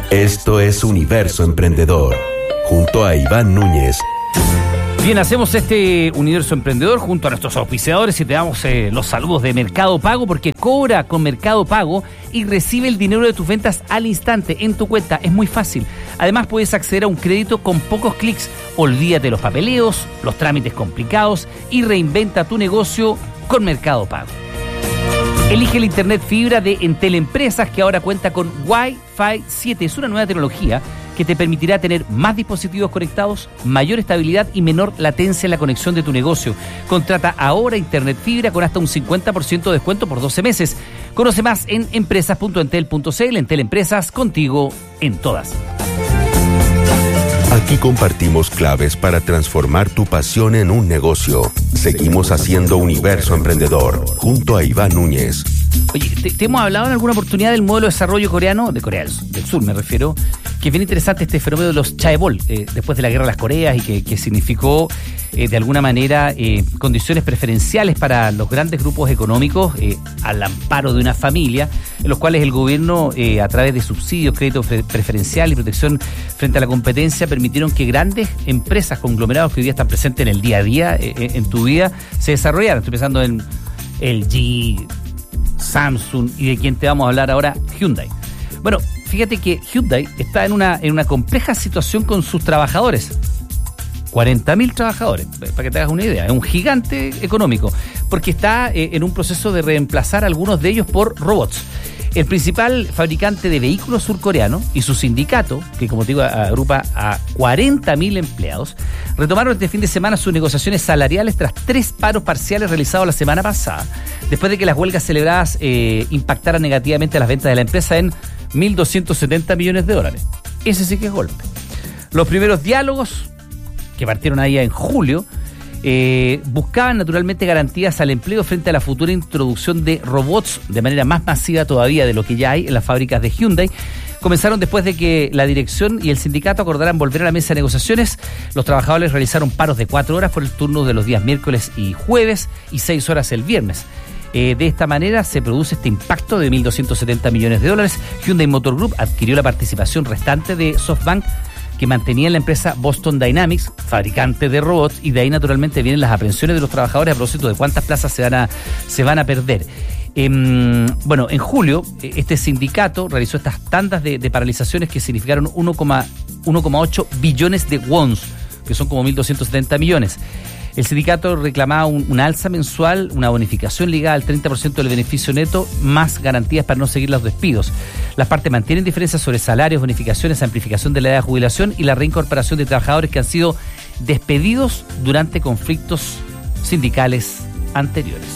Esto es Universo Emprendedor, junto a Iván Núñez. Bien, hacemos este Universo Emprendedor junto a nuestros auspiciadores y te damos los saludos de Mercado Pago, porque cobra con Mercado Pago y recibe el dinero de tus ventas al instante en tu cuenta. Es muy fácil. Además, puedes acceder a un crédito con pocos clics. Olvídate de los papeleos, los trámites complicados y reinventa tu negocio con Mercado Pago. Elige el Internet fibra de Entel Empresas, que ahora cuenta con Wi-Fi 7. Es una nueva tecnología que te permitirá tener más dispositivos conectados, mayor estabilidad y menor latencia en la conexión de tu negocio. Contrata ahora Internet fibra con hasta un 50% de descuento por 12 meses. Conoce más en empresas.entel.cl. Entel Empresas, contigo en todas. Aquí compartimos claves para transformar tu pasión en un negocio. Seguimos haciendo Universo Emprendedor, junto a Iván Núñez. Oye, te hemos hablado en alguna oportunidad del modelo de desarrollo coreano, de Corea del Sur me refiero, que es bien interesante este fenómeno de los chaebol, después de la Guerra de las Coreas, y que significó de alguna manera condiciones preferenciales para los grandes grupos económicos al amparo de una familia, en los cuales el gobierno, a través de subsidios, créditos preferenciales y protección frente a la competencia, permitieron que grandes empresas, conglomerados que hoy día están presentes en el día a día, en tu vida, se desarrollaran. Estoy pensando en LG, Samsung y de quien te vamos a hablar ahora, Hyundai. Bueno, fíjate que Hyundai está en una compleja situación con sus trabajadores. 40.000 trabajadores, para que te hagas una idea. Es un gigante económico, porque está en un proceso de reemplazar a algunos de ellos por robots. El principal fabricante de vehículos surcoreano y su sindicato, que como te digo agrupa a 40.000 empleados, retomaron este fin de semana sus negociaciones salariales tras 3 paros parciales realizados la semana pasada, después de que las huelgas celebradas impactaran negativamente a las ventas de la empresa en $1.270 millones. Ese sí que es golpe. Los primeros diálogos, que partieron ahí en julio, buscaban naturalmente garantías al empleo frente a la futura introducción de robots de manera más masiva todavía de lo que ya hay en las fábricas de Hyundai. Comenzaron después de que la dirección y el sindicato acordaran volver a la mesa de negociaciones. Los trabajadores realizaron paros de 4 horas por el turno de los días miércoles y jueves y 6 horas el viernes. De esta manera se produce este impacto de $1.270 millones. Hyundai Motor Group adquirió la participación restante de SoftBank, que mantenía en la empresa Boston Dynamics, fabricante de robots, y de ahí naturalmente vienen las aprehensiones de los trabajadores a propósito de cuántas plazas se van a perder. Bueno, en julio este sindicato realizó estas tandas de paralizaciones que significaron 1,8 billones de wons, que son como 1.270 millones. El sindicato reclamaba un alza mensual, una bonificación ligada al 30% del beneficio neto, más garantías para no seguir los despidos. Las partes mantienen diferencias sobre salarios, bonificaciones, amplificación de la edad de jubilación y la reincorporación de trabajadores que han sido despedidos durante conflictos sindicales anteriores.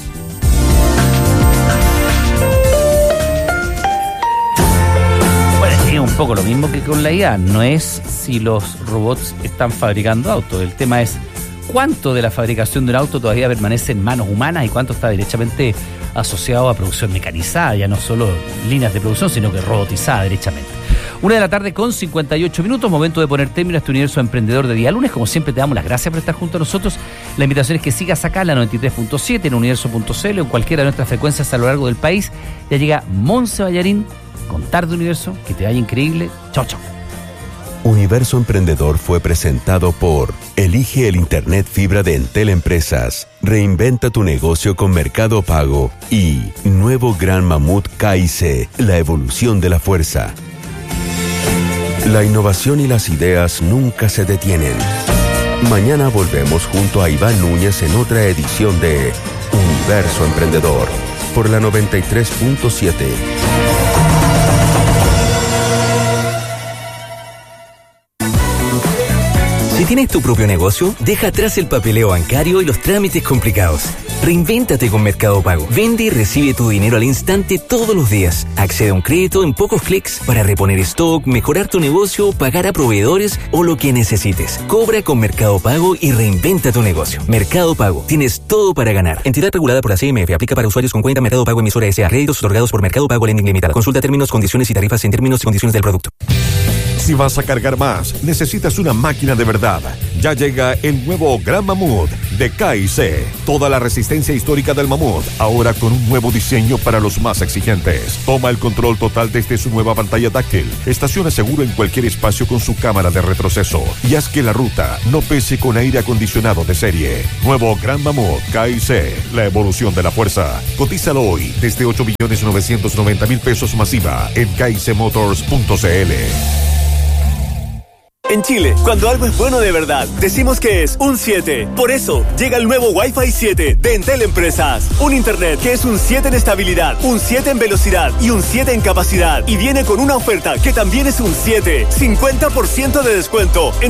Bueno, es un poco lo mismo que con la IA. No es si los robots están fabricando autos. El tema es cuánto de la fabricación de un auto todavía permanece en manos humanas y cuánto está derechamente asociado a producción mecanizada, ya no solo líneas de producción, sino que robotizada derechamente. 1:58 p.m, momento de poner término a este Universo Emprendedor de día lunes. Como siempre, te damos las gracias por estar junto a nosotros. La invitación es que sigas acá en la 93.7, en universo.cl o en cualquiera de nuestras frecuencias a lo largo del país. Ya llega Monse Ballarín con Tarde Universo. Que te vaya increíble. Chao, chao. Universo Emprendedor fue presentado por Elige el Internet fibra de Entel Empresas, reinventa tu negocio con Mercado Pago y nuevo Gran Mamut KIC, la evolución de la fuerza. La innovación y las ideas nunca se detienen. Mañana volvemos junto a Iván Núñez en otra edición de Universo Emprendedor por la 93.7. Si tienes tu propio negocio, deja atrás el papeleo bancario y los trámites complicados. Reinvéntate con Mercado Pago. Vende y recibe tu dinero al instante todos los días. Accede a un crédito en pocos clics para reponer stock, mejorar tu negocio, pagar a proveedores o lo que necesites. Cobra con Mercado Pago y reinventa tu negocio. Mercado Pago. Tienes todo para ganar. Entidad regulada por la CMF. Aplica para usuarios con cuenta Mercado Pago emisora S.A. Créditos otorgados por Mercado Pago Lending Limitada. Consulta términos, condiciones y tarifas en términos y condiciones del producto. Si vas a cargar más, necesitas una máquina de verdad. Ya llega el nuevo Gran Mamut de K&C. Toda la resistencia histórica del Mamut, ahora con un nuevo diseño para los más exigentes. Toma el control total desde su nueva pantalla táctil. Estaciona seguro en cualquier espacio con su cámara de retroceso. Y haz que la ruta no pese con aire acondicionado de serie. Nuevo Gran Mamut K&C, la evolución de la fuerza. Cotízalo hoy desde 8.990.000 pesos masiva en kicmotors.cl. En Chile, cuando algo es bueno de verdad, decimos que es un 7. Por eso, llega el nuevo Wi-Fi 7 de Entel Empresas. Un internet que es un 7 en estabilidad, un 7 en velocidad y un 7 en capacidad. Y viene con una oferta que también es un 7. 50% de descuento en